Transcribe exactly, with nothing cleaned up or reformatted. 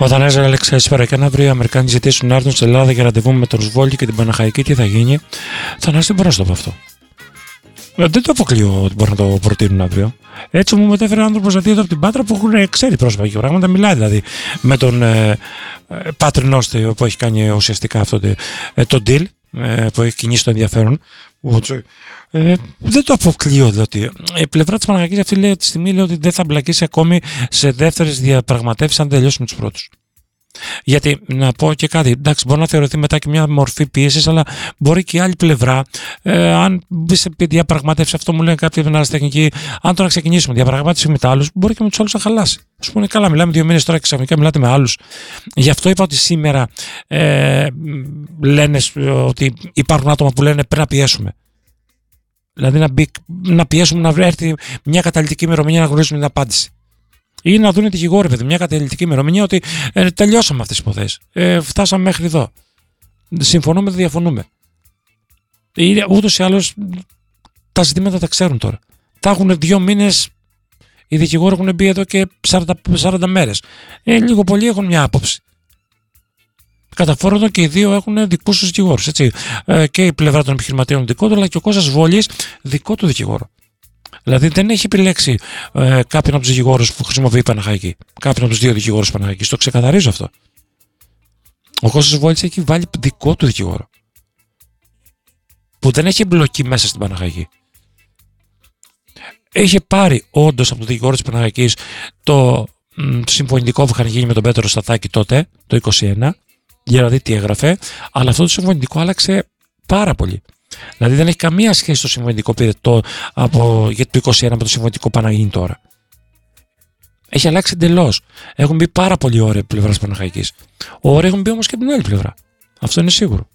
Ο Θανάσης Αλέξης, καλησπέρα. Και αν αύριο οι Αμερικάνοι ζητήσουν να έρθουν στην Ελλάδα για ραντεβού με τον Σβόλγη και την Παναχαϊκή, τι θα γίνει? Θανάση, δεν μπορώ να σου το πω αυτό. Δεν το αποκλείω ότι μπορεί να το προτείνουν αύριο. Έτσι μου μετέφερε άνθρωπο εδώ από την Πάτρα που έχουν, ξέρει πρόσωπα και πράγματα. Μιλάει δηλαδή με τον ε, Πατρινόστη που έχει κάνει ουσιαστικά αυτό το, ε, το deal, ε, που έχει κινήσει το ενδιαφέρον. Ε, δεν το αποκλείω, διότι η πλευρά της Παναχαϊκής αυτή λέει, τη στιγμή λέει ότι δεν θα μπλακίσει ακόμη σε δεύτερες διαπραγματεύσεις αν τελειώσει με τους πρώτους. Γιατί να πω και κάτι, εντάξει, μπορεί να θεωρηθεί μετά και μια μορφή πίεσης, αλλά μπορεί και η άλλη πλευρά, ε, αν μπει σε διαπραγματεύσει, αυτό μου λένε κάποιοι τεχνικοί, αν τώρα ξεκινήσουμε διαπραγμάτευση με τα άλλους, μπορεί και με τους άλλους να χαλάσει. Α πούμε, καλά, μιλάμε δύο μήνες τώρα και ξαφνικά μιλάτε με άλλους. Γι' αυτό είπα ότι σήμερα ε, λένε ότι υπάρχουν άτομα που λένε πρέπει να πιέσουμε. Δηλαδή να, μπει, να πιέσουμε να έρθει μια καταλυτική ημερομηνία να γνωρίσουμε την απάντηση. Ή να δουν οι δικηγόροι, παιδί, μια καταλυτική ημερομηνία ότι ε, τελειώσαμε αυτές τις υποθέσεις. Ε, φτάσαμε μέχρι εδώ. Συμφωνούμε, δεν διαφωνούμε. Ή, ούτως ή άλλως τα ζητήματα τα ξέρουν τώρα. Τα έχουν δύο μήνες, οι δικηγόροι έχουν μπει εδώ και σαράντα μέρες. Ε, λίγο πολύ έχουν μια άποψη. Καταφόροντο και οι δύο έχουν δικούς τους δικηγόρους. Έτσι. Ε, και η πλευρά των επιχειρηματίων δικό του, αλλά και ο Κώστας Βόλης δικό του δικηγόρο. Δηλαδή δεν έχει επιλέξει ε, κάποιον από τους δικηγόρους που χρησιμοποιεί η Παναχαϊκή. Κάποιον από τους δύο δικηγόρους της Παναχαϊκής. Το ξεκαθαρίζω αυτό. Ο Κώστας Βόλης έχει βάλει δικό του δικηγόρο. Που δεν έχει εμπλοκή μέσα στην Παναχαϊκή. Είχε πάρει όντως από τον δικηγόρο της Παναχαϊκής το, το συμφωνητικό που είχαν γίνει με τον Πέτρο Σταθάκη τότε, το είκοσι ένα, για να δει τι έγραφε, αλλά αυτό το συμφωνητικό άλλαξε πάρα πολύ. Δηλαδή δεν έχει καμία σχέση το συμφωνητικό πήρε το, από, για το είκοσι ένα με το συμφωνητικό που να γίνει τώρα. Έχει αλλάξει εντελώς. Έχουν μπει πάρα πολύ όρια από πλευρά της Παναχαϊκής. Όρια έχουν μπει όμως και από την άλλη πλευρά. Αυτό είναι σίγουρο.